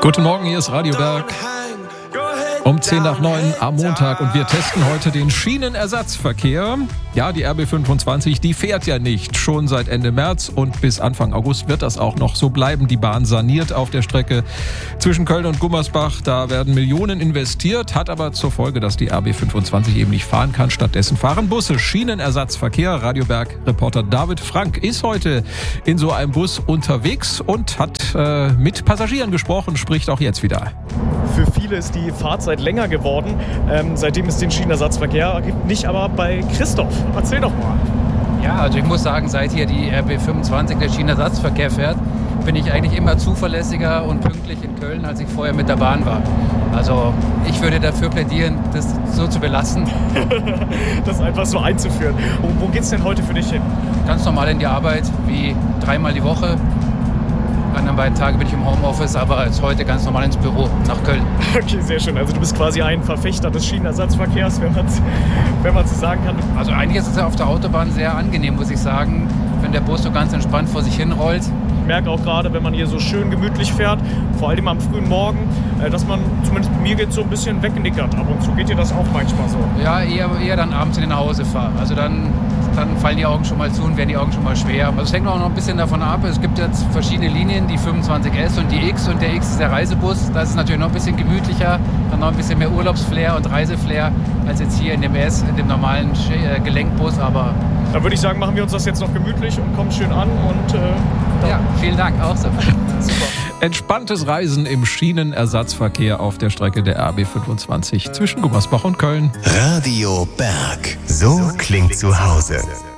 Guten Morgen, hier ist Radio Berg. Um 10 nach 9 am Montag und wir testen heute den Schienenersatzverkehr. Ja, die RB 25, die fährt ja nicht schon seit Ende März und bis Anfang August wird das auch noch so bleiben. Die Bahn saniert auf der Strecke zwischen Köln und Gummersbach. Da werden Millionen investiert, hat aber zur Folge, dass die RB 25 eben nicht fahren kann. Stattdessen fahren Busse. Schienenersatzverkehr. Radio Berg Reporter David Frank ist heute in so einem Bus unterwegs und hat mit Passagieren gesprochen, spricht auch jetzt wieder. Für viele ist die Fahrzeit länger geworden, seitdem es den Schienenersatzverkehr gibt. Nicht aber bei Christoph. Erzähl doch mal. Ja, also ich muss sagen, seit hier die RB 25 der Schienenersatzverkehr fährt, bin ich eigentlich immer zuverlässiger und pünktlich in Köln, als ich vorher mit der Bahn war. Also ich würde dafür plädieren, das so zu belassen. Das einfach so einzuführen. Wo geht's denn heute für dich hin? Ganz normal in die Arbeit, wie 3-mal die Woche. An anderen beiden Tagen bin ich im Homeoffice, aber jetzt heute ganz normal ins Büro nach Köln. Okay, sehr schön. Also du bist quasi ein Verfechter des Schienenersatzverkehrs, wenn man so sagen kann. Also eigentlich ist es ja auf der Autobahn sehr angenehm, muss ich sagen, wenn der Bus so ganz entspannt vor sich hin rollt. Ich merke auch gerade, wenn man hier so schön gemütlich fährt, vor allem am frühen Morgen, dass man, zumindest bei mir geht so ein bisschen wegnickert ab und zu. Geht dir das auch manchmal so? Ja, eher dann abends, wenn ich nach Hause fahre. Also dann fallen die Augen schon mal zu und werden die Augen schon mal schwer. Also es hängt auch noch ein bisschen davon ab. Es gibt jetzt verschiedene Linien, die 25S und die X. Und der X ist der Reisebus. Da ist es natürlich noch ein bisschen gemütlicher, dann noch ein bisschen mehr Urlaubsflair und Reiseflair als jetzt hier in dem S, in dem normalen Gelenkbus. Aber da würde ich sagen, machen wir uns das jetzt noch gemütlich und kommen schön an. Und ja, vielen Dank. Auch so. Super. Entspanntes Reisen im Schienenersatzverkehr auf der Strecke der RB 25 zwischen Gummersbach und Köln. Radio Berg. So klingt zu Hause.